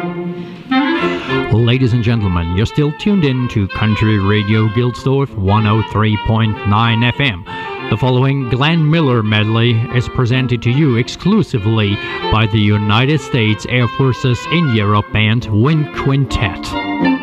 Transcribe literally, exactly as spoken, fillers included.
Ladies and gentlemen, you're still tuned in to Country Radio Gilsdorf one oh three point nine F M. The following Glenn Miller medley is presented to you exclusively by the United States Air Force's in Europe band Wind Quintet.